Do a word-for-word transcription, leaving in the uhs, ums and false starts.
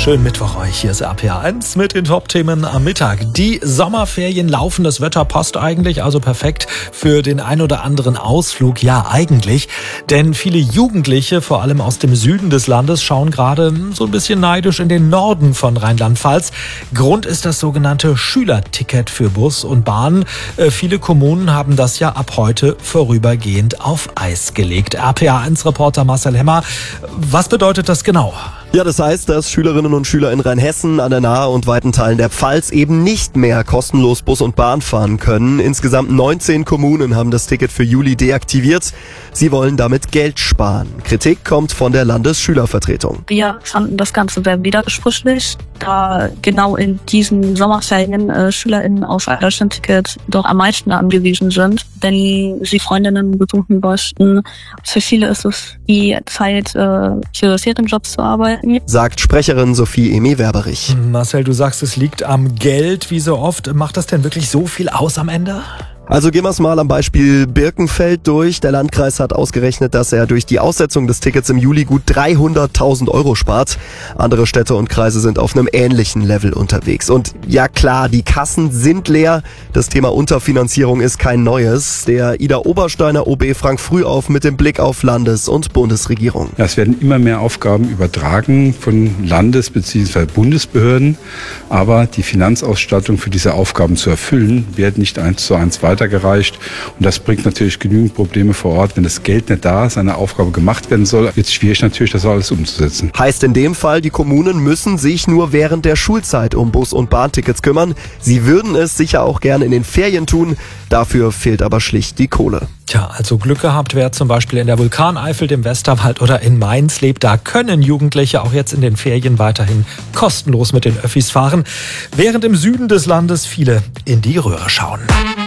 Schönen Mittwoch euch. Hier ist R P R eins mit den Top-Themen am Mittag. Die Sommerferien laufen, das Wetter passt eigentlich, also perfekt für den ein oder anderen Ausflug. Ja, eigentlich. Denn viele Jugendliche, vor allem aus dem Süden des Landes, schauen gerade so ein bisschen neidisch in den Norden von Rheinland-Pfalz. Grund ist das sogenannte Schülerticket für Bus und Bahn. Äh, viele Kommunen haben das ja ab heute vorübergehend auf Eis gelegt. R P R eins-Reporter Marcel Hemmer, was bedeutet das genau? Ja, das heißt, dass Schülerinnen und Schüler in Rheinhessen, an der Nahe und weiten Teilen der Pfalz eben nicht mehr kostenlos Bus und Bahn fahren können. Insgesamt neunzehn Kommunen haben das Ticket für Juli deaktiviert. Sie wollen damit Geld sparen. Kritik kommt von der Landesschülervertretung. Wir fanden das Ganze sehr widersprüchlich, da genau in diesen Sommerferien äh, SchülerInnen auf ein Deutschlandticket doch am meisten angewiesen sind, wenn sie Freundinnen besuchen möchten. Für viele ist es die Zeit, äh, für Ferienjobs zu arbeiten. Sagt Sprecherin Sophie Emi-Werberich. Marcel, du sagst, es liegt am Geld. Wie so oft, macht das denn wirklich so viel aus am Ende? Also gehen wir es mal am Beispiel Birkenfeld durch. Der Landkreis hat ausgerechnet, dass er durch die Aussetzung des Tickets im Juli gut dreihunderttausend Euro spart. Andere Städte und Kreise sind auf einem ähnlichen Level unterwegs. Und ja klar, die Kassen sind leer. Das Thema Unterfinanzierung ist kein neues. Der Ida Obersteiner O B Frank Frühauf mit dem Blick auf Landes- und Bundesregierung. Ja, es werden immer mehr Aufgaben übertragen von Landes- bzw. Bundesbehörden. Aber die Finanzausstattung für diese Aufgaben zu erfüllen, wird nicht eins zu eins weitergereicht. Und das bringt natürlich genügend Probleme vor Ort. Wenn das Geld nicht da ist, eine Aufgabe gemacht werden soll, wird es schwierig natürlich, das alles umzusetzen. Heißt in dem Fall, die Kommunen müssen sich nur während der Schulzeit um Bus- und Bahntickets kümmern. Sie würden es sicher auch gerne in den Ferien tun. Dafür fehlt aber schlicht die Kohle. Tja, also Glück gehabt, wer zum Beispiel in der Vulkaneifel, dem Westerwald oder in Mainz lebt. Da können Jugendliche auch jetzt in den Ferien weiterhin kostenlos mit den Öffis fahren, während im Süden des Landes viele in die Röhre schauen.